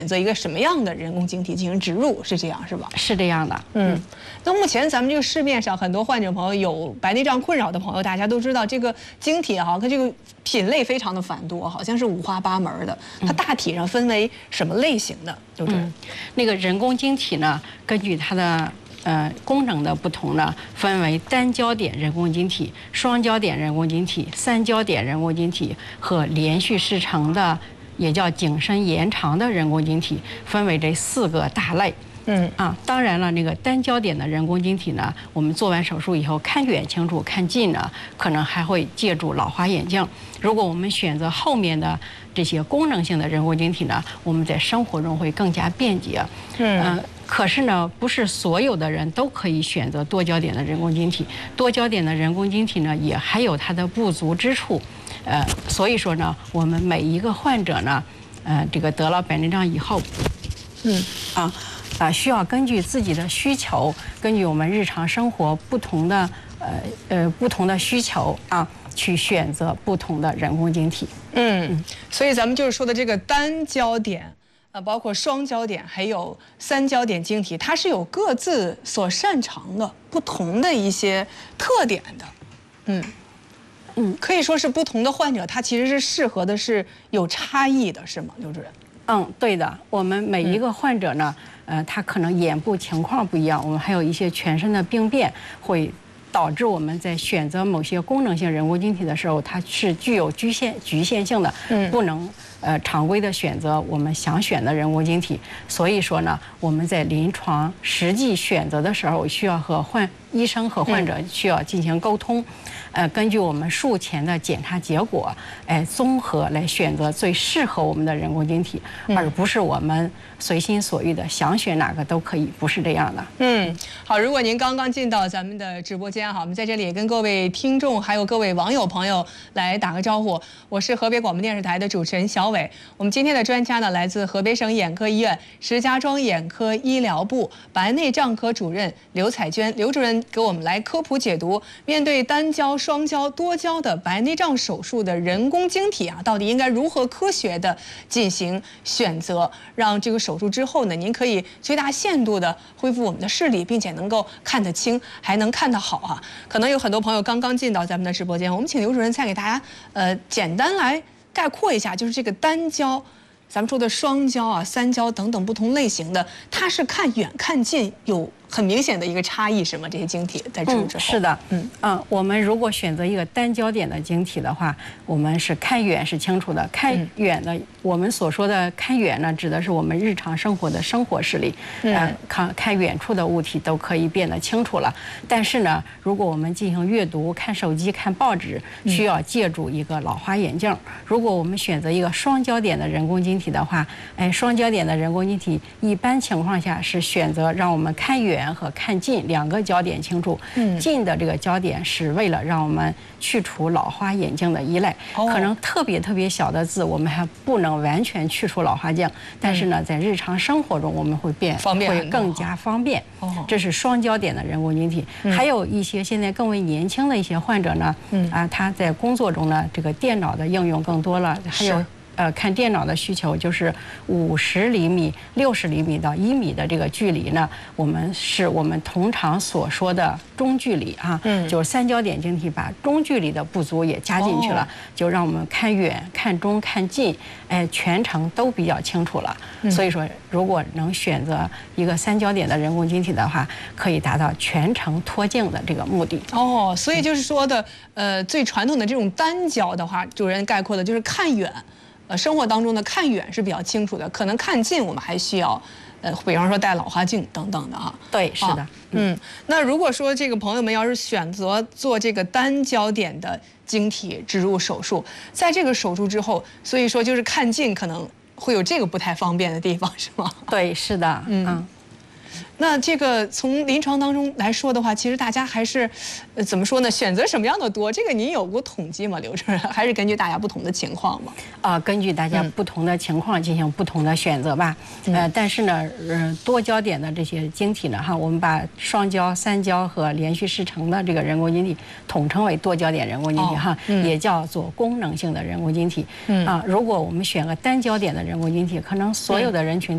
选择一个什么样的人工晶体进行植入，是这样是吧？ 是这样的。 那目前咱们这个市面上很多患者朋友有白内障困扰的朋友，大家都知道这个晶体哈，它这个品类非常的繁多，好像是五花八门的。它大体上分为什么类型的？ 那个人工晶体呢，根据它的功能的不同呢，分为单焦点人工晶体、双焦点人工晶体、三焦点人工晶体和连续视成的，也叫景深延长的人工晶体，分为这4个大类。当然了，那个单焦点的人工晶体呢，我们做完手术以后看远清楚，看近呢，可能还会借助老花眼镜。如果我们选择后面的这些功能性的人工晶体呢，我们在生活中会更加便捷。可是呢，不是所有的人都可以选择多焦点的人工晶体。多焦点的人工晶体呢，也还有它的不足之处。所以说呢，我们每一个患者呢，这个得了白内障以后，需要根据自己的需求，根据我们日常生活不同的需求去选择不同的人工晶体。 所以咱们就是说的这个单焦点。包括双焦点还有三焦点晶体，它是有各自所擅长的不同的一些特点的。可以说是不同的患者，他其实是适合的是有差异的，是吗，刘主任？ 对的。我们每一个患者呢，他可能眼部情况不一样，我们还有一些全身的病变会导致我们在选择某些功能性人工晶体的时候，它是具有局限性的，不能常规的选择我们想选的人工晶体。所以说呢，我们在临床实际选择的时候，需要和医生和患者需要进行沟通，根据我们术前的检查结果，综合来选择最适合我们的人工晶体，而不是我们随心所欲的想选哪个都可以，不是这样的。 好，如果您刚刚进到咱们的直播间哈，我们在这里也跟各位听众还有各位网友朋友来打个招呼。我是河北广播电视台的主持人小伟。我们今天的专家呢，来自河北省眼科医院石家庄眼科医疗部白内障科主任刘彩娟。刘主任给我们来科普解读，面对单焦、双焦、多焦的白内障手术的人工晶体到底应该如何科学的进行选择，让这个手术之后呢，您可以最大限度的恢复我们的视力，并且能够看得清，还能看得好可能有很多朋友刚刚进到咱们的直播间，我们请刘主任再给大家简单来概括一下，就是这个单焦，咱们说的双焦三焦等等不同类型的，它是看远看近有很明显的一个差异，是吗？这些晶体在植入之后， 是的，我们如果选择一个单焦点的晶体的话，我们是看远是清楚的。看远的，我们所说的看远呢，指的是我们日常生活的生活视力，看远处的物体都可以变得清楚了。但是呢，如果我们进行阅读、看手机、看报纸，需要借助一个老花眼镜。如果我们选择一个双焦点的人工晶体的话，双焦点的人工晶体一般情况下是选择让我们看远和看近2个焦点清楚。近的这个焦点是为了让我们去除老花眼镜的依赖。可能特别小的字，我们还不能完全去除老花镜，但是呢，在日常生活中我们会更加方便。这是双焦点的人工晶体。还有一些现在更为年轻的一些患者呢，他在工作中呢，这个电脑的应用更多了，还有看电脑的需求，就是50厘米、60厘米到1米的这个距离呢，我们通常所说的中距离就是三焦点晶体把中距离的不足也加进去了，就让我们看远、看中、看近，全程都比较清楚了。所以说，如果能选择一个三焦点的人工晶体的话，可以达到全程脱镜的这个目的。 所以就是说的，最传统的这种单焦的话，主任概括的就是看远。生活当中的看远是比较清楚的，可能看近我们还需要，比方说戴老花镜等等的对，是的。 那如果说这个朋友们要是选择做这个单焦点的晶体植入手术，在这个手术之后，所以说就是看近可能会有这个不太方便的地方，是吗？ 对，是的。 那这个从临床当中来说的话，其实大家还是，怎么说呢？选择什么样的多？这个您有过统计吗，刘主任？还是根据大家不同的情况吗？ 根据大家不同的情况进行不同的选择吧。但是呢，多焦点的这些晶体呢，我们把双焦、三焦和连续视成的这个人工晶体统称为多焦点人工晶体也叫做功能性的人工晶体。如果我们选个单焦点的人工晶体，可能所有的人群